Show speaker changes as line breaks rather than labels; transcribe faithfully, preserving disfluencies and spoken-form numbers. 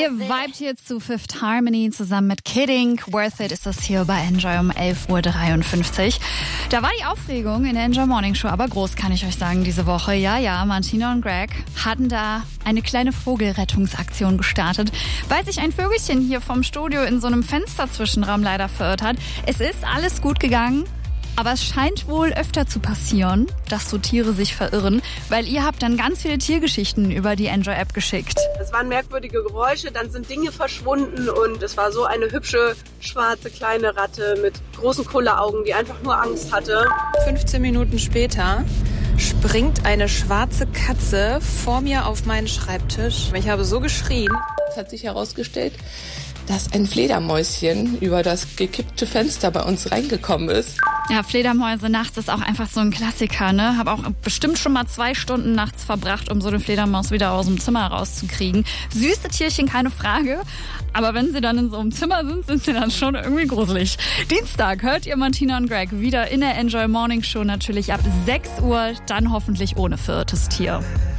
vibet hier zu Fifth Harmony zusammen mit Kidding. Worth It ist das hier bei Enjoy um elf Uhr dreiundfünfzig. Da war die Aufregung in der Enjoy Morning Show aber groß, kann ich euch sagen, diese Woche. Ja, ja, Martina und Greg hatten da eine kleine Vogelrettungsaktion gestartet, weil sich ein Vögelchen hier vom Studio in so einem Fensterzwischenraum leider verirrt hat. Es ist alles gut gegangen. Aber es scheint wohl öfter zu passieren, dass so Tiere sich verirren, weil ihr habt dann ganz viele Tiergeschichten über die Enjoy-App geschickt.
Es waren merkwürdige Geräusche, dann sind Dinge verschwunden und es war so eine hübsche, schwarze, kleine Ratte mit großen Kulleraugen, die einfach nur Angst hatte.
fünfzehn Minuten später springt eine schwarze Katze vor mir auf meinen Schreibtisch. Ich habe so geschrien.
Es hat sich herausgestellt, dass ein Fledermäuschen über das gekippte Fenster bei uns reingekommen ist.
Ja, Fledermäuse nachts ist auch einfach so ein Klassiker, ne? Habe auch bestimmt schon mal zwei Stunden nachts verbracht, um so eine Fledermaus wieder aus dem Zimmer rauszukriegen. Süße Tierchen, keine Frage. Aber wenn sie dann in so einem Zimmer sind, sind sie dann schon irgendwie gruselig. Dienstag hört ihr Martina und Greg wieder in der Enjoy Morning Show natürlich ab sechs Uhr, dann hoffentlich ohne verirrtes Tier.